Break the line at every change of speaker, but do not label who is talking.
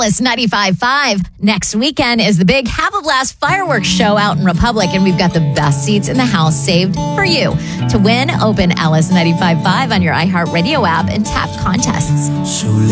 Alice 95.5. Next weekend is the big Have a Blast fireworks show out in Republic, and we've got the best seats in the house saved for you. To win, open Alice 95.5 on your iHeartRadio app and tap contests.
So